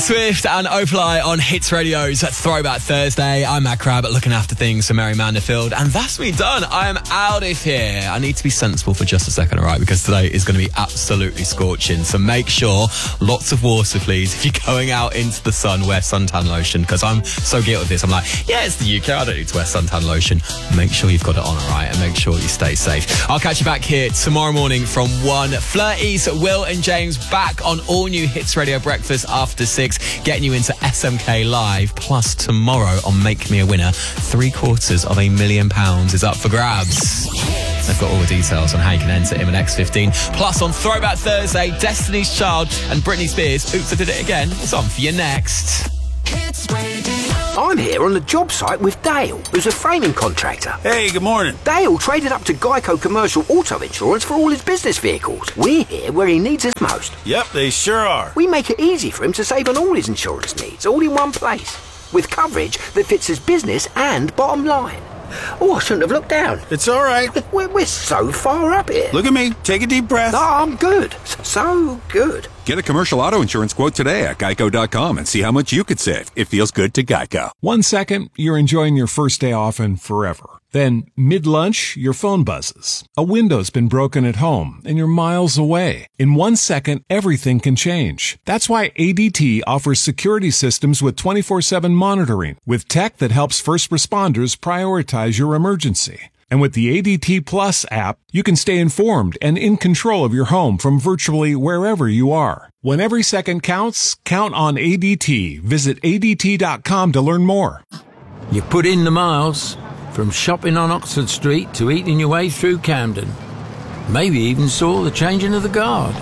Swift and Opalai on Hits Radio's Throwback Thursday. I'm Matt Crabb, looking after things for Mary Manderfield, and that's me done. I am out of here. I need to be sensible for just a second, all right, because today is going to be absolutely scorching. So make sure, lots of water, please. If you're going out into the sun, wear suntan lotion, because I'm so guilty of this. I'm like, yeah, it's the UK, I don't need to wear suntan lotion. Make sure you've got it on, all right, and make sure you stay safe. I'll catch you back here tomorrow morning from 1. Flirties, Will and James back on all new Hits Radio Breakfast after 6. Getting you into SMK Live. Plus tomorrow on Make Me a Winner, £750,000 is up for grabs. They've got all the details on how you can enter in the next 15. Plus on Throwback Thursday, Destiny's Child and Britney Spears. Oops, I did it again. It's on for you next. I'm here on the job site with Dale, who's a framing contractor. Hey, good morning. Dale traded up to Geico Commercial Auto Insurance for all his business vehicles. We're here where he needs us most. Yep, they sure are. We make it easy for him to save on all his insurance needs, all in one place, with coverage that fits his business and bottom line. Oh, I shouldn't have looked down. It's all right. We're so far up here. Look at me. Take a deep breath. No, I'm good. So good. Get a commercial auto insurance quote today at geico.com and see how much you could save. It feels good to Geico. 1 second, you're enjoying your first day off and forever. Then, mid-lunch, your phone buzzes. A window's been broken at home, and you're miles away. In 1 second, everything can change. That's why ADT offers security systems with 24/7 monitoring, with tech that helps first responders prioritize your emergency. And with the ADT Plus app, you can stay informed and in control of your home from virtually wherever you are. When every second counts, count on ADT. Visit ADT.com to learn more. You put in the miles, from shopping on Oxford Street to eating your way through Camden. Maybe even saw the changing of the guard.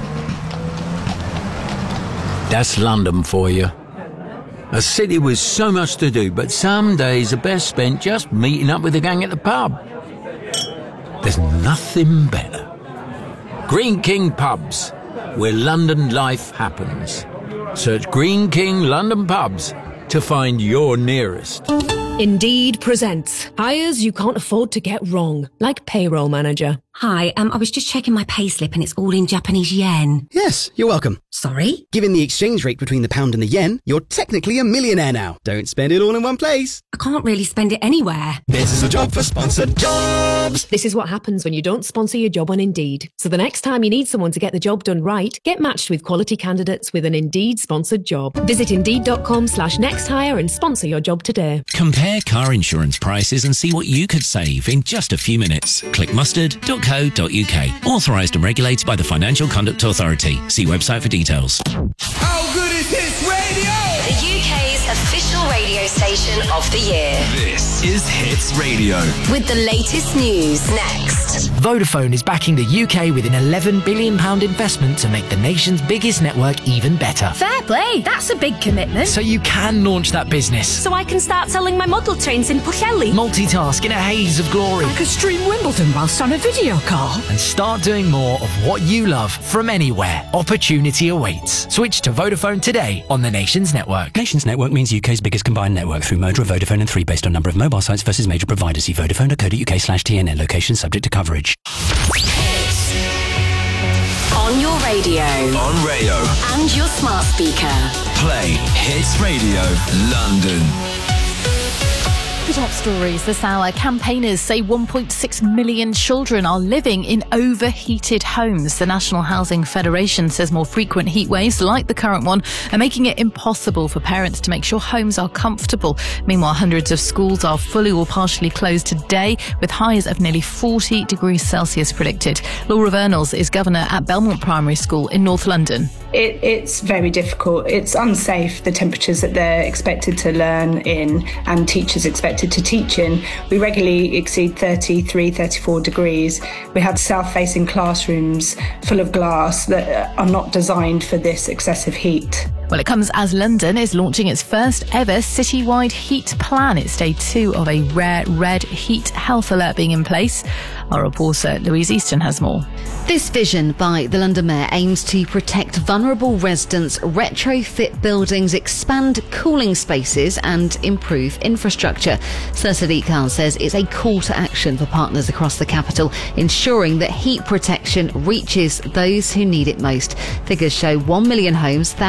That's London for you. A city with so much to do, but some days are best spent just meeting up with the gang at the pub. There's nothing better. Green King Pubs, where London life happens. Search Green King London Pubs to find your nearest. Indeed presents hires you can't afford to get wrong, like payroll manager. Hi, I was just checking my payslip and it's all in Japanese yen. Yes, you're welcome. Sorry? Given the exchange rate between the pound and the yen, you're technically a millionaire now. Don't spend it all in one place. I can't really spend it anywhere. This is a job for sponsored jobs. This is what happens when you don't sponsor your job on Indeed. So the next time you need someone to get the job done right, get matched with quality candidates with an Indeed sponsored job. Visit Indeed.com/nexthire and sponsor your job today. Compare car insurance prices and see what you could save in just a few minutes. Click mustard.co.uk. Authorised and regulated by the Financial Conduct Authority. See website for details. How good is Hits Radio? The UK's official radio station of the year. This is Hits Radio. With the latest news next. Vodafone is backing the UK with an £11 billion investment to make the nation's biggest network even better. Fair play, that's a big commitment. So you can launch that business. So I can start selling my model trains in Pwllheli. Multitask in a haze of glory. I could stream Wimbledon whilst on a video call. And start doing more of what you love from anywhere. Opportunity awaits. Switch to Vodafone today on the Nations Network. Nations Network means UK's biggest combined network through merger of Vodafone and 3 based on number of mobile sites versus major providers. See vodafone.co.uk/TNN. Location subject to coverage. On your radio. On Rayo. And your smart speaker. Play Hits Radio London. The top stories this hour. Campaigners say 1.6 million children are living in overheated homes. The National Housing Federation says more frequent heat waves like the current one are making it impossible for parents to make sure homes are comfortable. Meanwhile, hundreds of schools are fully or partially closed today, with highs of nearly 40 degrees Celsius predicted. Laura Vernals is governor at Belmont Primary School in North London. It's very difficult. It's unsafe, the temperatures that they're expected to learn in and teachers expected to teach in. We regularly exceed 33, 34 degrees. We have south-facing classrooms full of glass that are not designed for this excessive heat. Well, it comes as London is launching its first ever citywide heat plan. It's day 2 of a rare red heat health alert being in place. Our reporter Louise Easton has more. This vision by the London Mayor aims to protect vulnerable residents, retrofit buildings, expand cooling spaces and improve infrastructure. Sir Sadiq Khan says it's a call to action for partners across the capital, ensuring that heat protection reaches those who need it most. Figures show 1 million homes, thousands of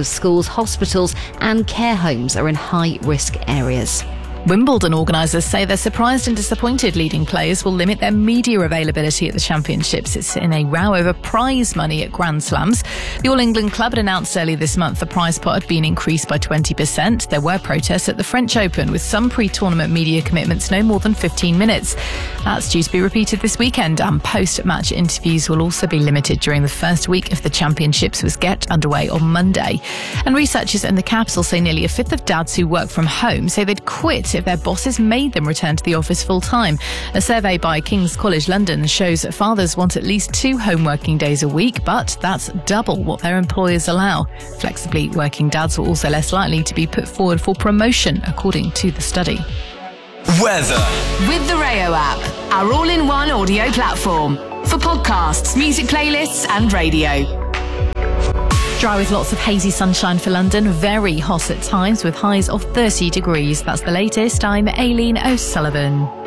of schools, hospitals and care homes are in high-risk areas. Wimbledon organisers say they're surprised and disappointed leading players will limit their media availability at the championships. It's in a row over prize money at Grand Slams. The All England club had announced earlier this month the prize pot had been increased by 20%. There were protests at the French Open, with some pre-tournament media commitments no more than 15 minutes. That's due to be repeated this weekend, and post-match interviews will also be limited during the first week of the championships, which get underway on Monday. And researchers in the capital say nearly a fifth of dads who work from home say they'd quit if their bosses made them return to the office full-time. A survey by King's College London shows that fathers want at least 2 home working days a week, but that's double what their employers allow. Flexibly working dads are also less likely to be put forward for promotion, according to the study. Weather. With the Rayo app, our all-in-one audio platform for podcasts, music playlists and radio. Dry with lots of hazy sunshine for London. Very hot at times with highs of 30 degrees. That's the latest. I'm Aileen O'Sullivan.